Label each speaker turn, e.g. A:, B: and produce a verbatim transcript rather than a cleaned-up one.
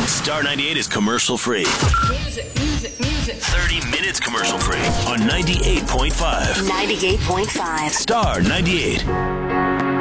A: Star ninety-eight is commercial free.
B: Music, music, music.
A: thirty minutes commercial free on ninety-eight point five.
C: ninety-eight point five.
A: Star ninety-eight.